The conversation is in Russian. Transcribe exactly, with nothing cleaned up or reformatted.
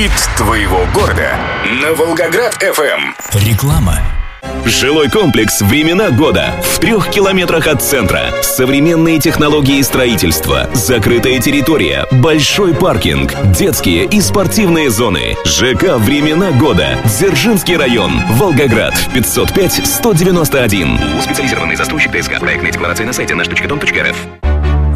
Хит твоего города на Волгоград-эф эм. Реклама. Жилой комплекс «Времена года» в трех километрах от центра. Современные технологии строительства, закрытая территория, большой паркинг, детские и спортивные зоны. ЖК «Времена года», Дзержинский район, Волгоград, пятьсот пять сто девяносто один. Специализированный застройщик ТСК. Проектная декларация на сайте наш точка дом точка эр эф.